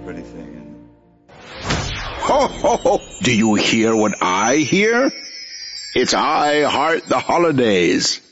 pretty thing. Ho, ho, ho! Do you hear what I hear? It's I Heart the Holidays.